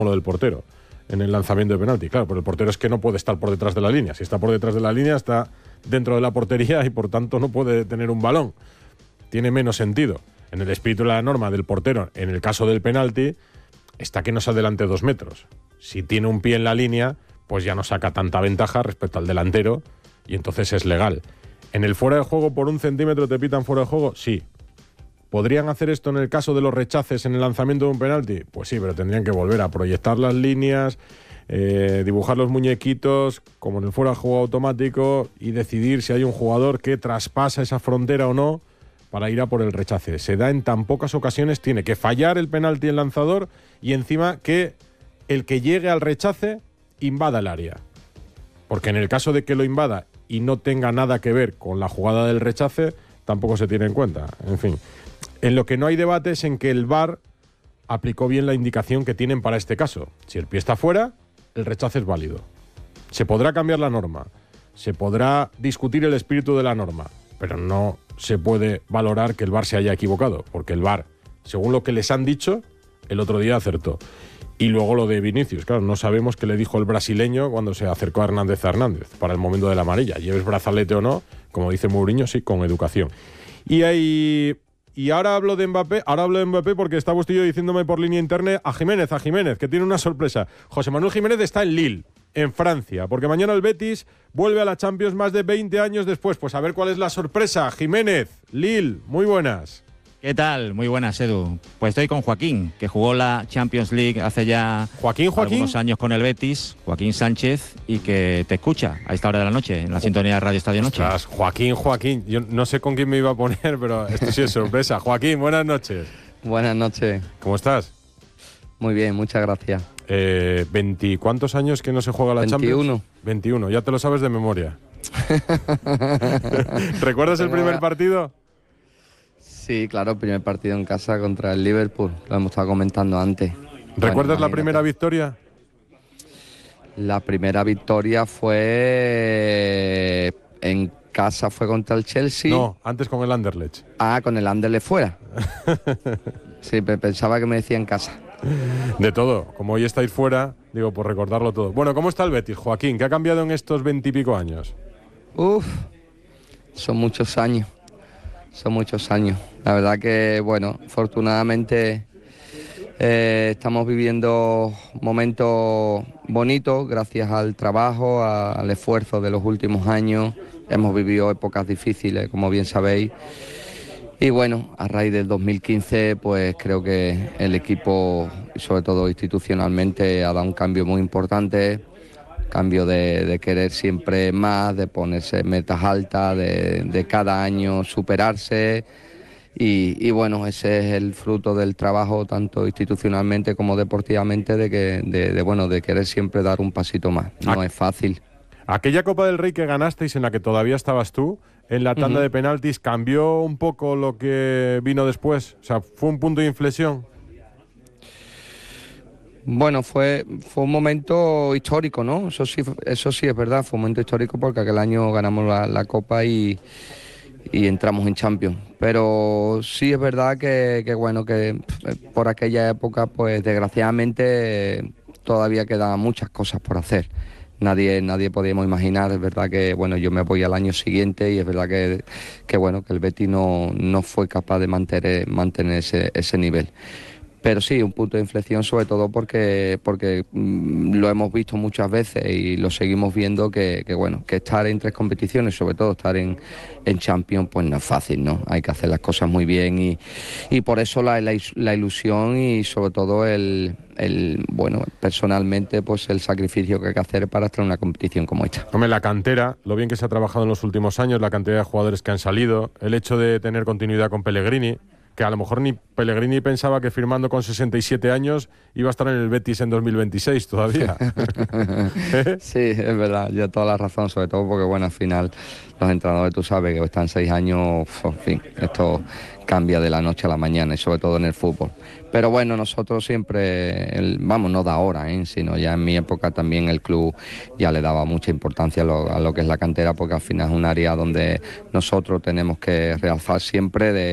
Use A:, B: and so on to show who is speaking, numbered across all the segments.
A: lo del portero en el lanzamiento de penalti. Claro, pero el portero es que no puede estar por detrás de la línea. Si está por detrás de la línea, está dentro de la portería y por tanto no puede tener un balón. Tiene menos sentido. En el espíritu de la norma del portero, en el caso del penalti, está que no se adelante 2 metros. Si tiene un pie en la línea, pues ya no saca tanta ventaja respecto al delantero y entonces es legal. ¿En el fuera de juego por 1 centímetro te pitan fuera de juego? Sí. ¿Podrían hacer esto en el caso de los rechaces en el lanzamiento de un penalti? Pues sí, pero tendrían que volver a proyectar las líneas, dibujar los muñequitos, como en el fuera de juego automático, y decidir si hay un jugador que traspasa esa frontera o no para ir a por el rechace. Se da en tan pocas ocasiones, tiene que fallar el penalti el lanzador y encima que el que llegue al rechace invada el área. Porque en el caso de que lo invada y no tenga nada que ver con la jugada del rechace, tampoco se tiene en cuenta. En fin, en lo que no hay debate es en que el VAR aplicó bien la indicación que tienen para este caso. Si el pie está fuera, el rechace es válido. Se podrá cambiar la norma, se podrá discutir el espíritu de la norma, pero no se puede valorar que el VAR se haya equivocado, porque el VAR, según lo que les han dicho, el otro día acertó. Y luego lo de Vinicius, claro, no sabemos qué le dijo el brasileño cuando se acercó a Hernández para el momento de la amarilla. Lleves brazalete o no, como dice Mourinho, sí, con educación. Y ahora hablo de Mbappé, porque está Bustillo diciéndome por línea interna a Jiménez, que tiene una sorpresa. José Manuel Jiménez está en Lille, en Francia, porque mañana el Betis vuelve a la Champions más de 20 años después. Pues a ver cuál es la sorpresa. Jiménez, Lille, muy buenas.
B: ¿Qué tal? Muy buenas, Edu. Pues estoy con Joaquín, que jugó la Champions League hace ya algunos años con el Betis, Joaquín Sánchez, y que te escucha a esta hora de la noche, en la sintonía de Radio Estadio Noche.
A: Ostras, Joaquín, yo no sé con quién me iba a poner, pero esto sí es sorpresa. Joaquín, buenas noches.
C: Buenas noches.
A: ¿Cómo estás?
C: Muy bien, muchas gracias.
A: ¿Cuántos años que no se juega la
C: 21.
A: Champions? 21, ya te lo sabes de memoria. ¿Recuerdas el primer partido?
C: Sí, claro, el primer partido en casa contra el Liverpool, lo hemos estado comentando antes.
A: ¿Recuerdas la primera victoria?
C: La primera victoria fue en casa, fue contra el Chelsea.
A: No, antes con el Anderlecht.
C: Ah, con el Anderlecht fuera. Sí, pensaba que me decía en casa.
A: De todo, como hoy estáis fuera, digo, por recordarlo todo. Bueno, ¿cómo está el Betis, Joaquín? ¿Qué ha cambiado en estos 20 y pico años?
C: Son muchos años. La verdad que, bueno, afortunadamente estamos viviendo momentos bonitos gracias al trabajo, al esfuerzo de los últimos años. Hemos vivido épocas difíciles, como bien sabéis. Y bueno, a raíz del 2015, pues creo que el equipo, sobre todo institucionalmente, ha dado un cambio muy importante. Cambio de querer siempre más, de ponerse metas altas, de cada año superarse y bueno, ese es el fruto del trabajo tanto institucionalmente como deportivamente de querer siempre dar un pasito más. No es fácil.
A: Aquella Copa del Rey que ganasteis, en la que todavía estabas tú, en la tanda de penaltis, ¿cambió un poco lo que vino después? O sea, ¿fue un punto de inflexión?
C: Bueno, fue un momento histórico, ¿no? Eso sí es verdad, fue un momento histórico porque aquel año ganamos la Copa y entramos en Champions. Pero sí es verdad que por aquella época, pues desgraciadamente todavía quedaban muchas cosas por hacer. Nadie podíamos imaginar, es verdad que bueno, yo me voy al año siguiente y es verdad que el Betis no fue capaz de mantener ese nivel. Pero sí, un punto de inflexión sobre todo porque lo hemos visto muchas veces y lo seguimos viendo que estar en 3 competiciones, sobre todo estar en Champions, pues no es fácil, ¿no? Hay que hacer las cosas muy bien y por eso la ilusión y sobre todo personalmente pues el sacrificio que hay que hacer para estar en una competición como esta.
A: Hombre, la cantera, lo bien que se ha trabajado en los últimos años, la cantidad de jugadores que han salido, el hecho de tener continuidad con Pellegrini, que a lo mejor ni Pellegrini pensaba que firmando con 67 años iba a estar en el Betis en 2026 todavía.
C: Sí, es verdad, yo toda la razón, sobre todo porque bueno, al final los entrenadores, tú sabes que están 6 años, en fin, esto cambia de la noche a la mañana y sobre todo en el fútbol. Pero bueno, nosotros siempre, no de ahora, sino ya en mi época también el club ya le daba mucha importancia a lo que es la cantera, porque al final es un área donde nosotros tenemos que realzar siempre de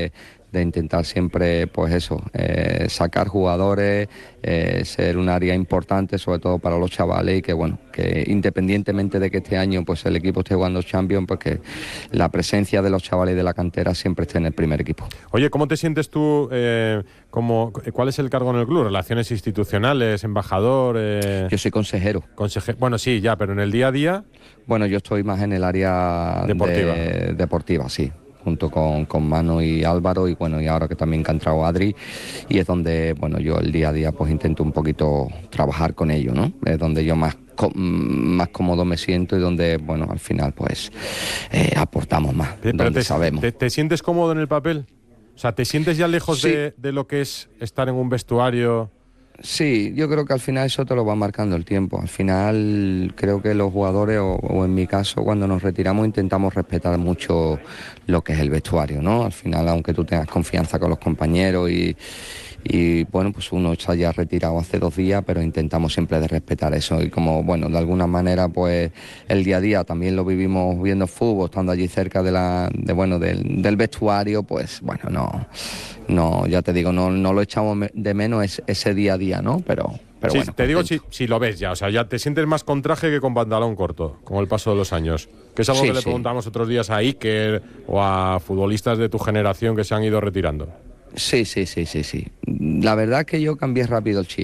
C: de intentar siempre, pues eso, sacar jugadores, ser un área importante, sobre todo para los chavales, y que bueno, que independientemente de que este año pues el equipo esté jugando Champions, pues que la presencia de los chavales de la cantera siempre esté en el primer equipo.
A: Oye, ¿cómo te sientes tú? ¿Cuál es el cargo en el club? ¿Relaciones institucionales, embajador?
C: Yo soy consejero.
A: Bueno, sí, ya, pero en el día a día.
C: Bueno, yo estoy más en el área deportiva, sí, junto con Manu y Álvaro, y bueno, y ahora que también ha entrado Adri, y es donde, bueno, yo el día a día pues intento un poquito trabajar con ellos, ¿no? Es donde yo más cómodo me siento y donde, bueno, al final pues aportamos más, donde sabemos.
A: ¿Te sientes cómodo en el papel? O sea, ¿te sientes ya lejos de lo que es estar en un vestuario?
C: Sí, yo creo que al final eso te lo va marcando el tiempo. Al final creo que los jugadores, o en mi caso, cuando nos retiramos intentamos respetar mucho lo que es el vestuario, ¿no? Al final, aunque tú tengas confianza con los compañeros y bueno, pues uno está ya retirado hace 2 días, pero intentamos siempre de respetar eso. Y como, bueno, de alguna manera, pues el día a día también lo vivimos viendo fútbol, estando allí cerca del vestuario, pues bueno, no, ya te digo, no lo echamos de menos ese día a día, ¿no? Pero
A: sí,
C: bueno.
A: Te digo si lo ves ya, o sea, ya te sientes más con traje que con pantalón corto, con el paso de los años. Que es algo que le preguntamos otros días a Iker o a futbolistas de tu generación que se han ido retirando.
C: Sí. La verdad que yo cambié rápido el chip,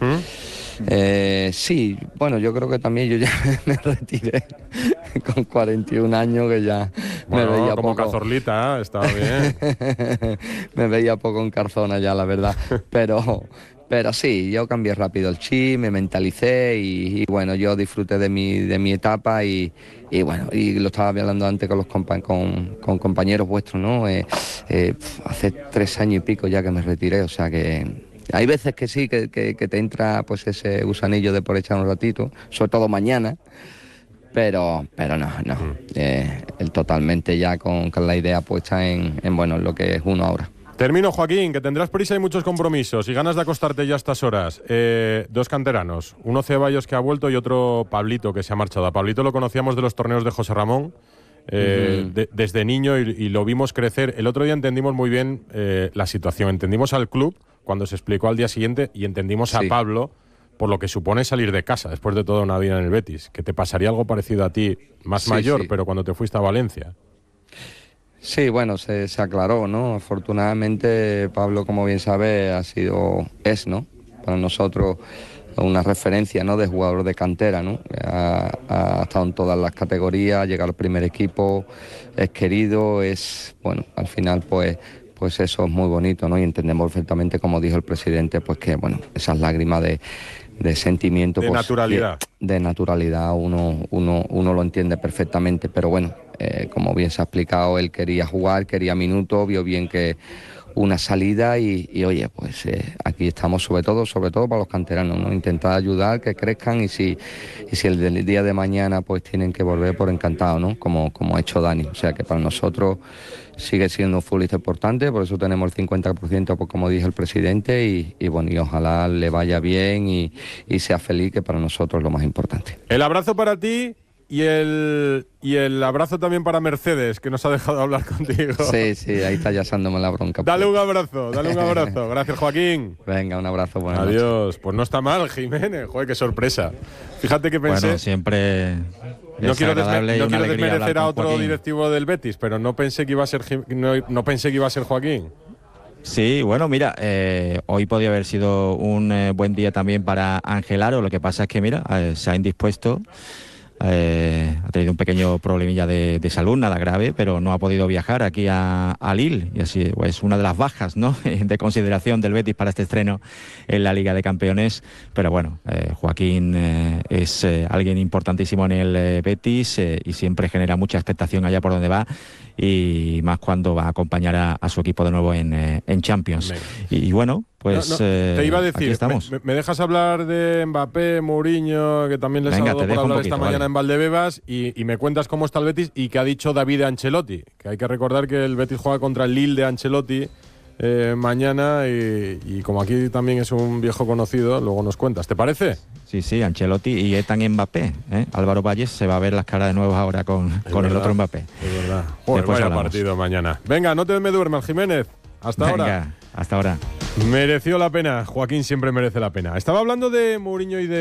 C: sí, bueno, yo creo que también yo ya me retiré con 41 años, que ya
A: bueno,
C: me veía
A: como
C: poco.
A: Cazorlita, estaba bien.
C: Me veía poco en Carzona ya, la verdad, pero sí, yo cambié rápido el chip, me mentalicé y bueno, yo disfruté de mi etapa y bueno, y lo estaba hablando antes con con compañeros vuestros, ¿no? Hace 3 años y pico ya que me retiré, o sea que hay veces que sí, que te entra pues ese gusanillo de por echar un ratito, sobre todo mañana, pero no, el totalmente ya con la idea puesta en bueno, lo que es uno ahora.
A: Termino, Joaquín, que tendrás prisa y muchos compromisos y ganas de acostarte ya a estas horas. 2 canteranos, uno Ceballos, que ha vuelto, y otro Pablito, que se ha marchado. A Pablito lo conocíamos de los torneos de José Ramón, desde niño, y lo vimos crecer. El otro día entendimos muy bien la situación, entendimos al club cuando se explicó al día siguiente, y entendimos a Pablo por lo que supone salir de casa después de toda una vida en el Betis. Que te pasaría algo parecido a ti, más mayor, pero cuando te fuiste a Valencia.
C: Sí, bueno, se aclaró, ¿no? Afortunadamente, Pablo, como bien sabe, es, ¿no? Para nosotros una referencia, ¿no? De jugador de cantera, ¿no? Ha estado en todas las categorías, ha llegado al primer equipo, es querido, bueno, al final, pues eso es muy bonito, ¿no? Y entendemos perfectamente, como dijo el presidente, pues que, bueno, esas lágrimas de sentimiento,
A: de
C: pues,
A: naturalidad.
C: De naturalidad, uno lo entiende perfectamente, pero bueno, como bien se ha explicado, él quería jugar, quería minutos, vio bien que una salida y oye, pues aquí estamos sobre todo para los canteranos, ¿no? Intentar ayudar, que crezcan, y si el día de mañana pues tienen que volver, por encantado, ¿no? Como ha hecho Dani, o sea que para nosotros sigue siendo un futbolista importante, por eso tenemos el 50%, pues, como dijo el presidente, y bueno, y ojalá le vaya bien y sea feliz, que para nosotros es lo más importante.
A: El abrazo para ti. Y el abrazo también para Mercedes, que nos ha dejado hablar contigo.
C: Sí, ahí está ya asándome la bronca.
A: Dale un abrazo. Gracias, Joaquín.
C: Venga, un abrazo. Buenas
A: Adiós.
C: noches.
A: Pues no está mal, Jiménez. Joder, qué sorpresa. Fíjate que pensé...
B: Bueno, siempre...
A: No quiero desmerecer a otro directivo del Betis, pero no pensé que iba a ser Joaquín. Sí,
B: bueno, mira, hoy podía haber sido un buen día también para Ángel Aro. Lo que pasa es que, mira, se ha indispuesto. Ha tenido un pequeño problemilla de salud, nada grave, pero no ha podido viajar aquí a Lille, y así pues una de las bajas, ¿no? de consideración del Betis para este estreno en la Liga de Campeones. Pero bueno, Joaquín es alguien importantísimo en el Betis, y siempre genera mucha expectación allá por donde va, y más cuando va a acompañar a su equipo de nuevo en Champions. Y bueno, pues
A: te iba a decir,
B: aquí estamos.
A: ¿Me dejas hablar de Mbappé, Mourinho, que también les ha dado por hablar esta mañana en Valdebebas, y me cuentas cómo está el Betis y qué ha dicho David de Ancelotti? Que hay que recordar que el Betis juega contra el Lille de Ancelotti mañana, y como aquí también es un viejo conocido, luego nos cuentas. ¿Te parece?
B: Sí, Ancelotti y Ethan Mbappé. Álvaro Valles se va a ver las caras de nuevo ahora con el otro Mbappé.
A: Es verdad. Joder, vaya partido mañana. Venga, no te me duermas, Jiménez. Hasta ahora.
B: Hasta ahora.
A: Mereció la pena. Joaquín siempre merece la pena. Estaba hablando de Mourinho y de